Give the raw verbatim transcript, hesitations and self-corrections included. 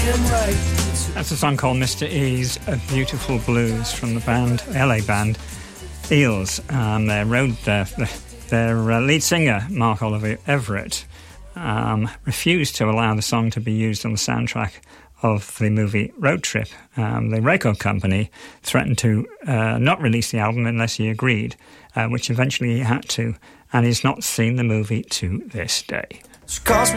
That's a song called Mister E's A Beautiful Blues from the band, L A band, Eels. Um, their road, their, their uh, lead singer, Mark Oliver Everett, um, refused to allow the song to be used on the soundtrack of the movie Road Trip. Um, the record company threatened to uh, not release the album unless he agreed, uh, which eventually he had to, and he's not seen the movie to this day. She calls me